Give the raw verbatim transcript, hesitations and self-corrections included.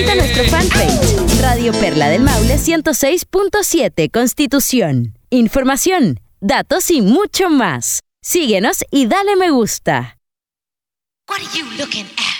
Visita nuestro fanpage, Radio Perla del Maule ciento seis punto siete Constitución. Información, datos y mucho más. Síguenos y dale me gusta. What are you looking at?